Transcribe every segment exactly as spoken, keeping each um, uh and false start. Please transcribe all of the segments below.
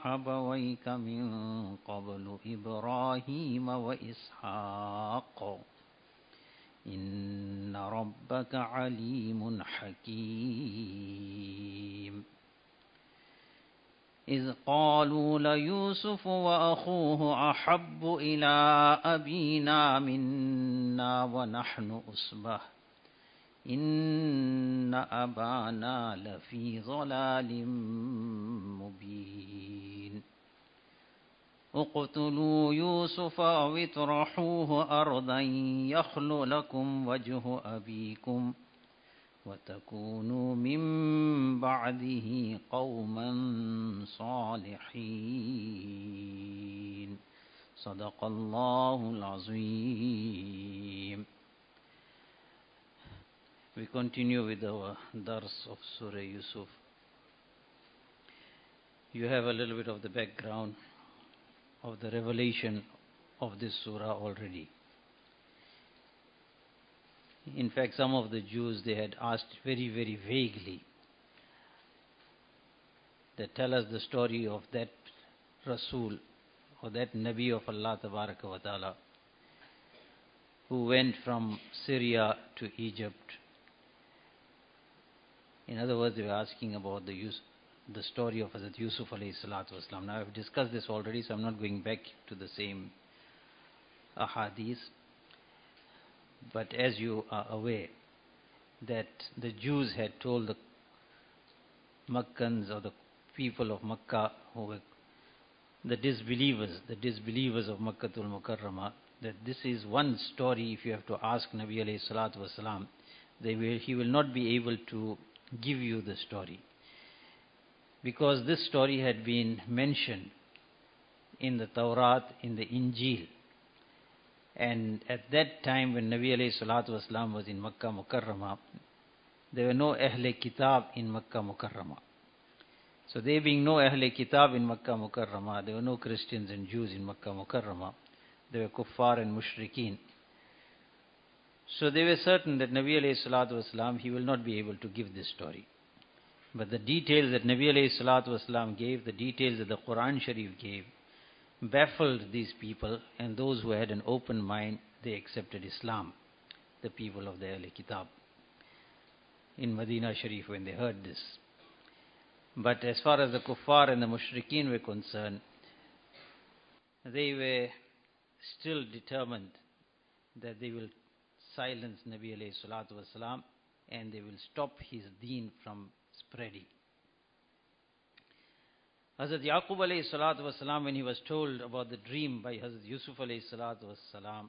أبويك من قبل إبراهيم وإسحاق إن ربك عليم حكيم إذ قالوا ليوسف وأخوه أحب إلى أبينا منا ونحن أصبة إن أبانا لفي ضلال مبين اقتلوا يوسف أو اطرحوه أرضا يخل لكم وجه أبيكم وتكونوا من بعده قوما صالحين صدق الله العظيم. We continue with our dars of Surah Yusuf. You have a little bit of the background of the revelation of this surah already. In fact, some of the Jews, they had asked very, very vaguely that tell us the story of that Rasul or that Nabi of Allah Tabaraka wa Ta'ala who went from Syria to Egypt. In other words, they were asking about the use, the story of Hazrat Yusuf alayhi salatu wasalam. Now, I've discussed this already, so I'm not going back to the same ahadith. But as you are aware, that the Jews had told the Makkans or the people of Makkah, who were the disbelievers, the disbelievers of Makkatul Mukarramah, that this is one story. If you have to ask Nabi alayhi salatu wasalam, they will, he will not be able to give you the story, because this story had been mentioned in the Tawrat, in the Injil, and at that time when Nabi alayhi salatu wasalam was in Makkah Mukarramah, there were no Ahle Kitab in Makkah Mukarramah. So there being no Ahle Kitab in Makkah Mukarramah, there were no Christians and Jews in Makkah Mukarramah. There were Kuffar and Mushrikeen. So they were certain that Nabi alayhi salatu wasalam, he will not be able to give this story. But the details that Nabi alayhi salatu wasalam gave, the details that the Quran Sharif gave, baffled these people, and those who had an open mind, they accepted Islam, the people of the Ahl Kitab, in Medina Sharif when they heard this. But as far as the Kuffar and the Mushrikeen were concerned, they were still determined that they will silence Nabi alayhi salatu wasalam and they will stop his deen from spreading. Hazrat Yaqub alayhi salatu wasalam, when he was told about the dream by Hazrat Yusuf alayhi salatu wasalam,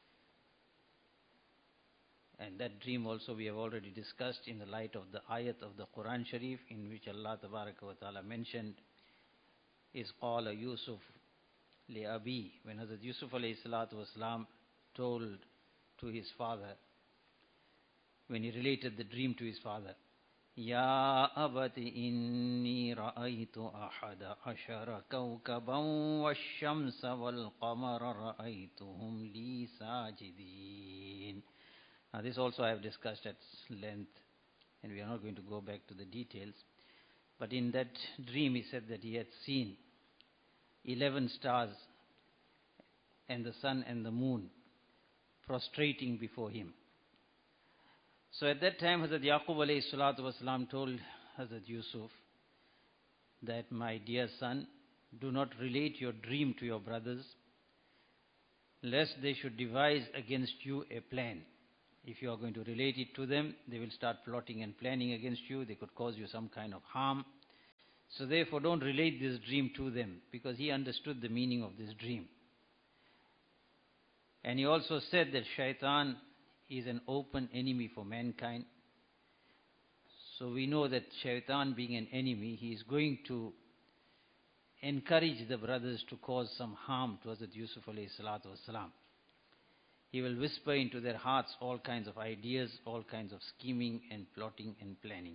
and that dream also we have already discussed in the light of the ayat of the Quran Sharif, in which Allah Tabaraka wa Ta'ala mentioned, is qala Yusuf li abi, when Hazrat Yusuf alayhi salatu wasalam told to his father, when he related the dream to his father, Ya abati inni ra'aytu ahada ashara kawkaban wash-shamsa wal-qamara ra'aytuhum li sajidin. Now this also I have discussed at length, and we are not going to go back to the details. But in that dream he said that he had seen eleven stars and the sun and the moon prostrating before him. So at that time Hazrat Yaqub alayhi salatu wasalam told Hazrat Yusuf that, my dear son, do not relate your dream to your brothers, lest they should devise against you a plan. If you are going to relate it to them, they will start plotting and planning against you. They could cause you some kind of harm. So therefore don't relate this dream to them, because he understood the meaning of this dream. And he also said that shaitan is an open enemy for mankind. So we know that shaitan, being an enemy, he is going to encourage the brothers to cause some harm to Hazrat Yusuf alayhi salatu wasalam. He will whisper into their hearts all kinds of ideas, all kinds of scheming and plotting and planning.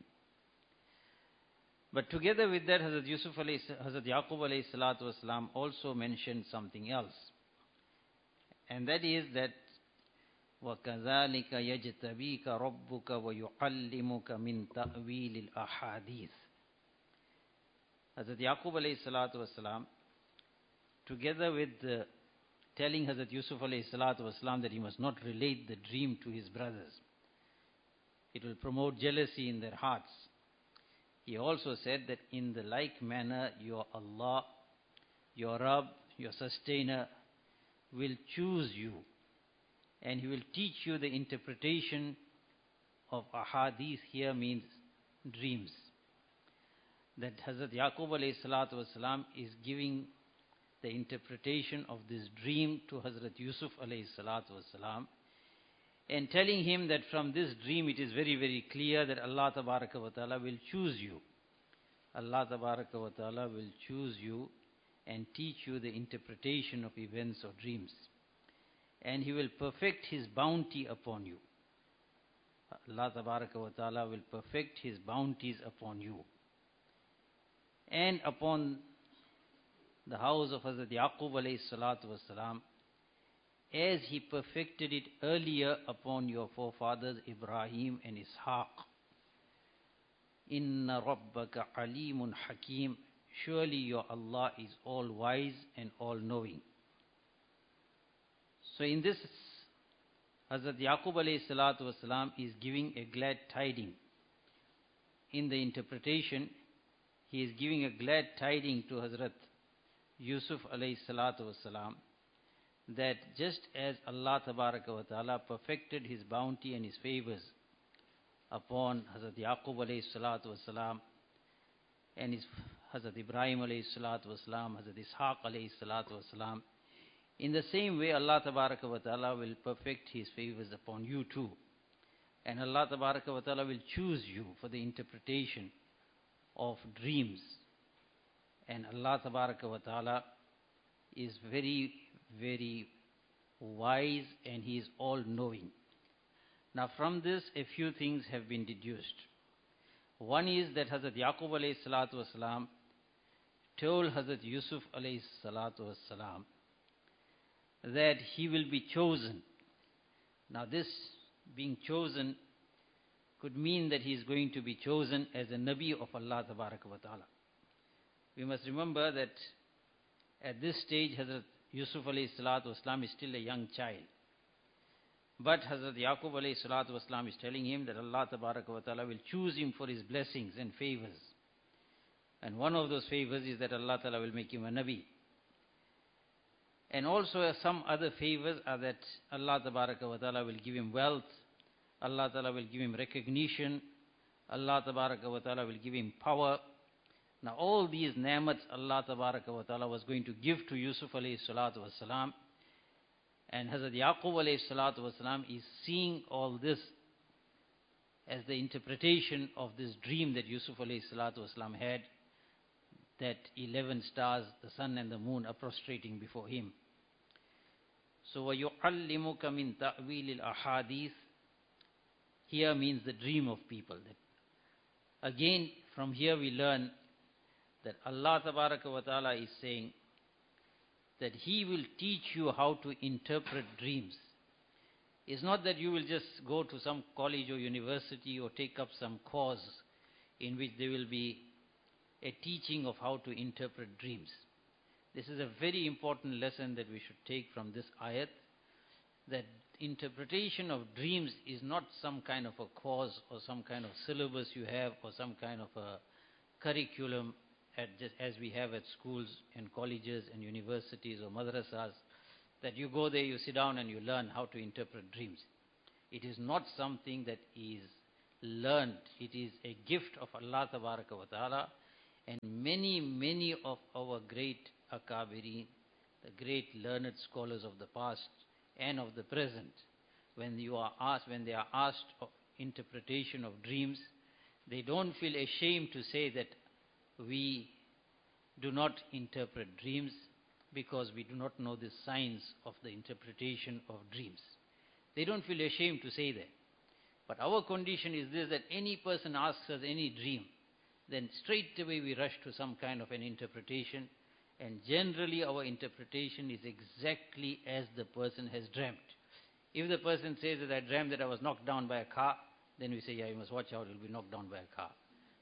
But together with that, Hazrat Yusuf alayhi, Hazrat Yaqub alayhi salatu wasalam also mentioned something else. And that is that وَكَذَلِكَ يَجْتَبِيكَ رَبُّكَ وَيُعَلِّمُكَ مِنْ تَأْوِيلِ الْأَحَادِيثِ. Hazrat Yaqub alayhi salatu wasalam, together with uh, telling Hazrat Yusuf alayhi salatu wasalam that he must not relate the dream to his brothers, it will promote jealousy in their hearts. He also said that in the like manner your Allah, your Rabb, your sustainer will choose you, and he will teach you the interpretation of ahadith. Here means dreams. That Hazrat Yaqub alayhi salatu wasalam is giving the interpretation of this dream to Hazrat Yusuf alayhi salatu wasalam, and telling him that from this dream it is very, very clear that Allah tabaraka wa ta'ala will choose you. Allah tabaraka wa ta'ala will choose you and teach you the interpretation of events or dreams. And He will perfect His bounty upon you. Allah tabaraka wa ta'ala will perfect His bounties upon you. And upon the house of Hazrat Yaqub alayhi salatu wasalam, as He perfected it earlier upon your forefathers Ibrahim and Ishaq. Inna rabbaka alimun hakim. Surely your Allah is all wise and all knowing. So in this, Hazrat Yaqub alayhi salatu wasalam is giving a glad tiding. In the interpretation, he is giving a glad tiding to Hazrat Yusuf alayhi salatu wasalam, that just as Allah tabaraka wa ta'ala perfected His bounty and His favors upon Hazrat Yaqub alayhi salatu wasalam and his Hazrat Ibrahim alayhi salatu wasalam, Hazrat Ishaq alayhi salatu wasalam, in the same way Allah tabaraka wa ta'ala will perfect His favors upon you too. And Allah tabaraka wa ta'ala will choose you for the interpretation of dreams. And Allah tabaraka wa ta'ala is very, very wise, and He is all-knowing. Now from this a few things have been deduced. One is that Hazrat Yaqub alayhi salatu wasalam told Hazrat Yusuf alayhi salatu wasalam that he will be chosen. Now this being chosen could mean that he is going to be chosen as a Nabi of Allah tabaraka wa ta'ala. We must remember that at this stage Hazrat Yusuf alayhi salatu wasalam is still a young child. But Hazrat Yaqub alayhi salatu wasalam is telling him that Allah tabaraka wa ta'ala will choose him for His blessings and favors. And one of those favors is that Allah ta'ala will make him a Nabi. And also some other favors are that Allah tabaraka wa ta'ala will give him wealth, Allah ta'ala will give him recognition, Allah tabaraka wa ta'ala will give him power. Now all these ni'mats Allah tabaraka wa ta'ala was going to give to Yusuf alayhi salatu wasalam, and Hazrat Yaqub alayhi salatu wasalam is seeing all this as the interpretation of this dream that Yusuf alayhi salatu wasalam had, that eleven stars, the sun and the moon, are prostrating before him. So وَيُعَلِّمُكَ مِن تَأْوِيلِ الْأَحَادِيثِ here means the dream of people. That again, from here we learn that Allah tabaraka wa ta'ala is saying that He will teach you how to interpret dreams. It's not that you will just go to some college or university or take up some course in which there will be a teaching of how to interpret dreams. This is a very important lesson that we should take from this ayat, that interpretation of dreams is not some kind of a course or some kind of syllabus you have or some kind of a curriculum at just as we have at schools and colleges and universities or madrasas, that you go there, you sit down and you learn how to interpret dreams. It is not something that is learned. It is a gift of Allah tabaraka wa ta'ala, and many, many of our great akabirin, the great learned scholars of the past and of the present, when you are asked, when they are asked of interpretation of dreams, they don't feel ashamed to say that we do not interpret dreams because we do not know the science of the interpretation of dreams. They don't feel ashamed to say that. But our condition is this, that any person asks us any dream, then straight away we rush to some kind of an interpretation, and generally our interpretation is exactly as the person has dreamt. If the person says that I dreamt that I was knocked down by a car, then we say, yeah, you must watch out, you'll be knocked down by a car.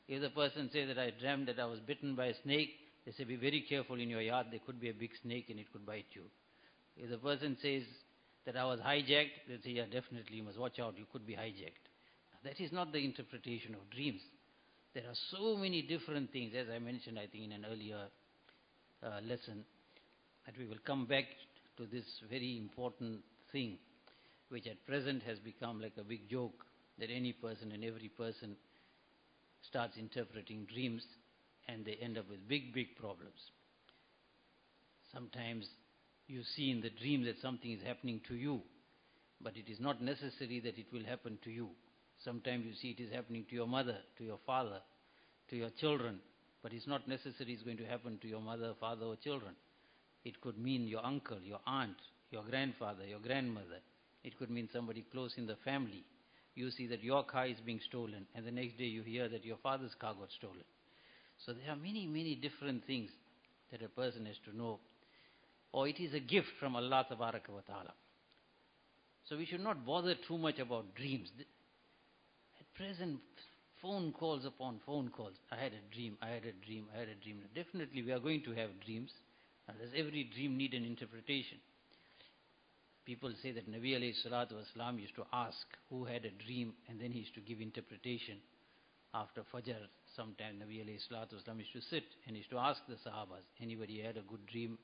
If the person says that I dreamt that I was bitten by a snake, they say be very careful in your yard, there could be a big snake and it could bite you. If the person says that I was hijacked, they say, yeah, definitely you must watch out, you could be hijacked. That is not the interpretation of dreams. There are so many different things, as I mentioned, I think, in an earlier uh, lesson, that we will come back to this very important thing, which at present has become like a big joke, that any person and every person starts interpreting dreams and they end up with big, big problems. Sometimes you see in the dream that something is happening to you, but it is not necessary that it will happen to you. Sometimes you see it is happening to your mother, to your father, to your children, but it's not necessary it's going to happen to your mother, father or children. It could mean your uncle, your aunt, your grandfather, your grandmother. It could mean somebody close in the family. You see that your car is being stolen, and the next day you hear that your father's car got stolen. So there are many, many different things that a person has to know. Or it is a gift from Allah Tabaraka wa Ta'ala. So we should not bother too much about dreams. At present, phone calls upon phone calls. I had a dream, I had a dream, I had a dream. Definitely we are going to have dreams. And does every dream need an interpretation? People say that Nabi alayhi salatu wasalam used to ask who had a dream, and then he used to give interpretation. After Fajr, sometime Nabi alayhi salatu wasalam used to sit and he used to ask the Sahabas, anybody had a good dream?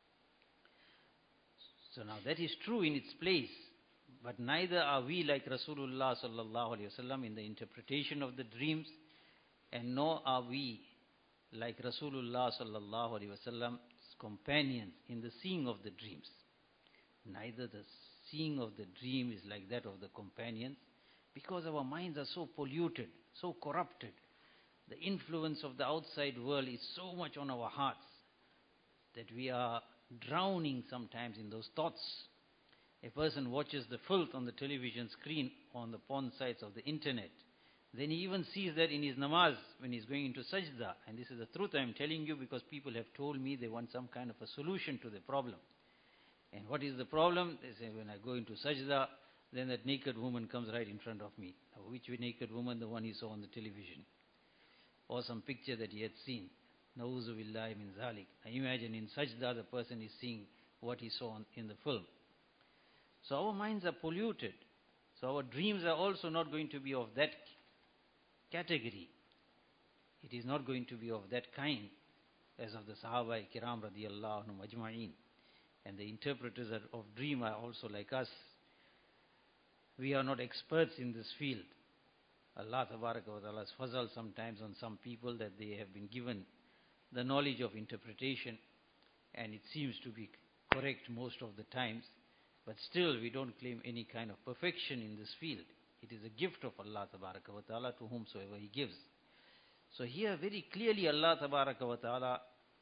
So now that is true in its place, but neither are we like Rasulullah sallallahu alayhi wasallam in the interpretation of the dreams, and nor are we like Rasulullah sallallahu alayhi wasallam's companions in the seeing of the dreams. Neither the seeing of the dream is like that of the companions, because our minds are so polluted, so corrupted. The influence of the outside world is so much on our hearts that we are drowning sometimes in those thoughts. A person watches the filth on the television screen, on the porn sites of the internet. Then he even sees that in his namaz when he's going into sajda. And this is the truth I am telling you, because people have told me they want some kind of a solution to the problem. And what is the problem? They say, when I go into sajda, then that naked woman comes right in front of me. Now, which naked woman? The one he saw on the television. Or some picture that he had seen. Na'uzu billahi min zalik. Now imagine in sajda the person is seeing what he saw in the film. So our minds are polluted. So our dreams are also not going to be of that category. It is not going to be of that kind as of the Sahaba Kiram radiyallahu anhum ajma'in. And the interpreters of dream are also like us. We are not experts in this field. Allah Tabaraka wa Ta'ala's fazal sometimes on some people that they have been given the knowledge of interpretation, and it seems to be correct most of the times, but still we don't claim any kind of perfection in this field. It is a gift of Allah Tabaraka wa Ta'ala to whomsoever He gives. So here very clearly Allah Tabaraka wa Ta'ala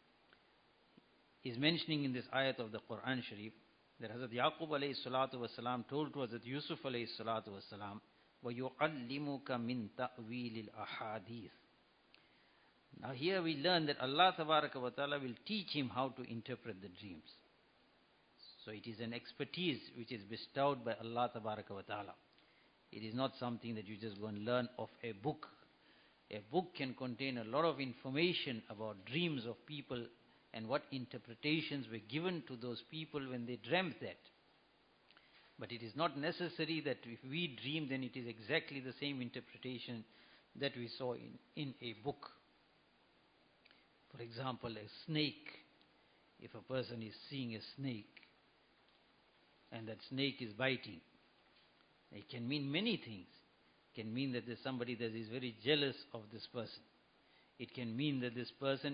is mentioning in this ayat of the Quran Sharif that Hazrat Yaqub alayhi salatu wasalam told to Hazrat Yusuf alayhi salatu wasalam, وَيُعَلِّمُكَ مِن تَأْوِيلِ الْأَحَادِيثِ. Now here we learn that Allah Tabaraka wa Ta'ala will teach him how to interpret the dreams. So it is an expertise which is bestowed by Allah Tabaraka wa Ta'ala. It is not something that you just go and learn of a book. A book can contain a lot of information about dreams of people and what interpretations were given to those people when they dreamt that. But it is not necessary that if we dream, then it is exactly the same interpretation that we saw in, in a book. For example, a snake. If a person is seeing a snake and that snake is biting, it can mean many things. It can mean that there's somebody that is very jealous of this person. It can mean that this person